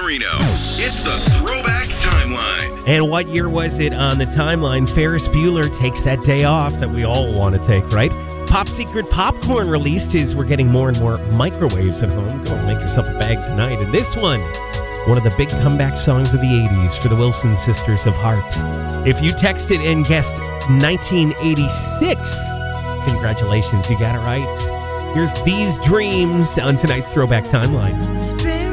Reno. It's the Throwback Timeline. And what year was it on the timeline? Ferris Bueller takes that day off that we all want to take, right? Pop Secret Popcorn released his We're Getting More and More Microwaves at Home. Go and make yourself a bag tonight. And this one of the big comeback songs of the 80s for the Wilson Sisters of Heart. If you texted and guessed 1986, congratulations, you got it right. Here's These Dreams on tonight's Throwback Timeline.